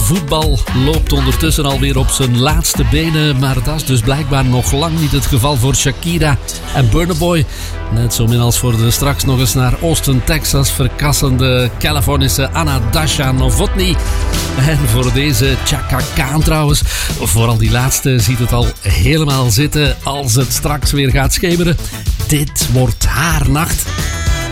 voetbal loopt ondertussen alweer op zijn laatste benen. Maar dat is dus blijkbaar nog lang niet het geval voor Shakira en Burna Boy. Net zo min als voor de straks nog eens naar Austin, Texas verkassende Californische Anna Dasha Novotny. En voor deze Chaka Khan trouwens. Vooral die laatste ziet het al helemaal zitten als het straks weer gaat schemeren. Dit wordt haar nacht.